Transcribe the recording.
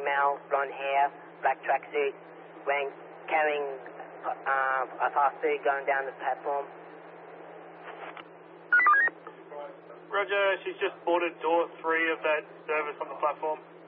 female, blonde hair, black tracksuit, carrying a fast food going down the platform. Roger, she's just boarded door 3 of that service on the platform.